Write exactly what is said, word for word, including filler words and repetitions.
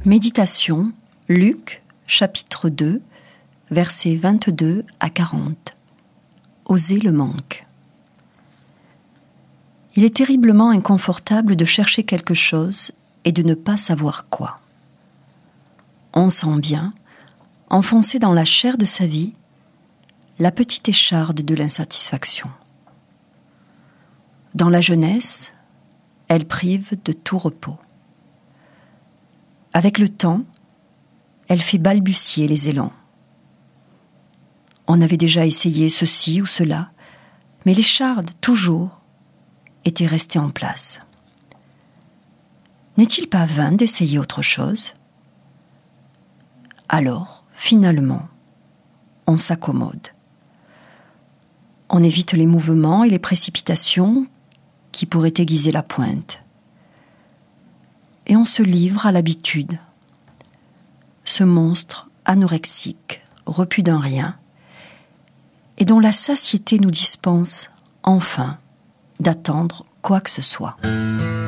Méditation, Luc, chapitre deux, versets vingt-deux à quarante. Oser le manque. Il est terriblement inconfortable de chercher quelque chose et de ne pas savoir quoi. On sent bien, enfoncé dans la chair de sa vie, la petite écharde de l'insatisfaction. Dans la jeunesse, elle prive de tout repos. Avec le temps, elle fait balbutier les élans. On avait déjà essayé ceci ou cela, mais l'écharde, toujours, était restée en place. N'est-il pas vain d'essayer autre chose ? Alors, finalement, on s'accommode. On évite les mouvements et les précipitations qui pourraient aiguiser la pointe. Et on se livre à l'habitude. Ce monstre anorexique, repu d'un rien, et dont la satiété nous dispense, enfin, d'attendre quoi que ce soit.